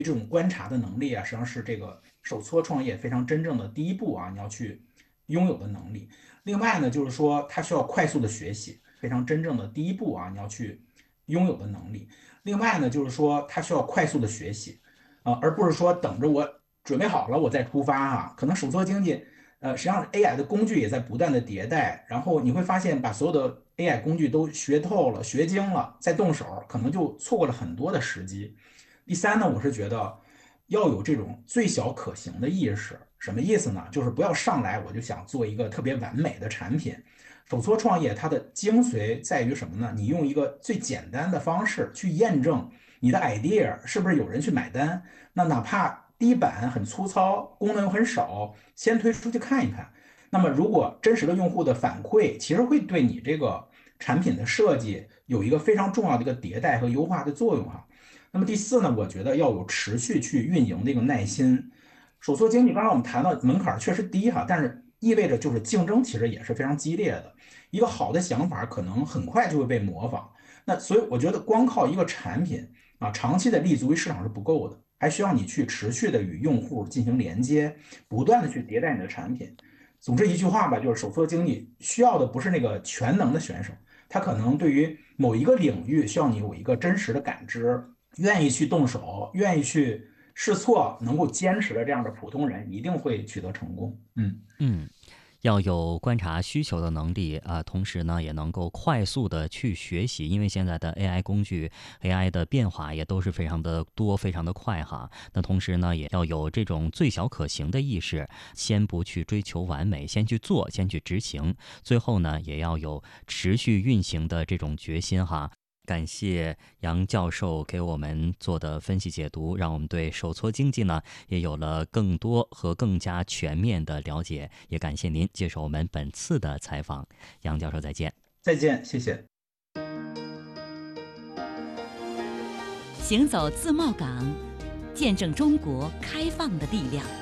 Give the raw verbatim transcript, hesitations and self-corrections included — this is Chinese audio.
这种观察的能力啊，实际上是这个手搓创业非常真正的第一步啊，你要去拥有的能力。另外呢，就是说它需要快速的学习，非常真正的第一步啊，你要去拥有的能力。另外呢，就是说它需要快速的学习啊，而不是说等着我准备好了我再出发哈。可能手搓经济，呃，实际上 A I 的工具也在不断的迭代，然后你会发现把所有的 A I 工具都学透了、学精了，再动手，可能就错过了很多的时机。第三呢，我是觉得要有这种最小可行的意识。什么意思呢？就是不要上来我就想做一个特别完美的产品。手搓创业它的精髓在于什么呢？你用一个最简单的方式去验证你的 idea 是不是有人去买单。那哪怕第一版很粗糙，功能又很少，先推出去看一看。那么如果真实的用户的反馈，其实会对你这个产品的设计有一个非常重要的一个迭代和优化的作用哈。那么第四呢，我觉得要有持续去运营的一个耐心。手搓经济，刚才我们谈到门槛确实低哈，但是意味着就是竞争其实也是非常激烈的。一个好的想法可能很快就会被模仿。那所以我觉得光靠一个产品啊，长期的立足于市场是不够的，还需要你去持续的与用户进行连接，不断的去迭代你的产品。总之一句话吧，就是手搓经济需要的不是那个全能的选手，他可能对于某一个领域需要你有一个真实的感知，愿意去动手，愿意去试错，能够坚持的这样的普通人，一定会取得成功。嗯。 嗯，要有观察需求的能力啊，同时呢，也能够快速的去学习，因为现在的 A I 工具、A I 的变化也都是非常的多、非常的快哈。那同时呢，也要有这种最小可行的意识，先不去追求完美，先去做，先去执行，最后呢，也要有持续运行的这种决心哈。感谢杨教授给我们做的分析解读，让我们对手搓经济呢也有了更多和更加全面的了解。也感谢您接受我们本次的采访，杨教授再见。 再见，谢谢。 行走自贸港，见证中国开放的力量。